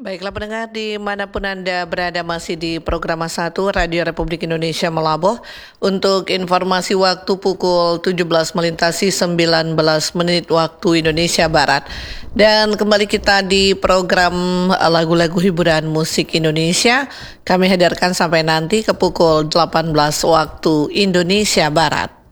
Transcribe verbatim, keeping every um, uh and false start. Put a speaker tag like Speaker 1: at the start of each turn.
Speaker 1: Baiklah pendengar dimanapun Anda berada, masih di program satu Radio Republik Indonesia Melaboh. Untuk informasi waktu pukul tujuh belas melintasi sembilan belas menit waktu Indonesia Barat. Dan kembali kita di program lagu-lagu hiburan musik Indonesia. Kami hadirkan sampai nanti ke pukul delapan belas waktu Indonesia Barat.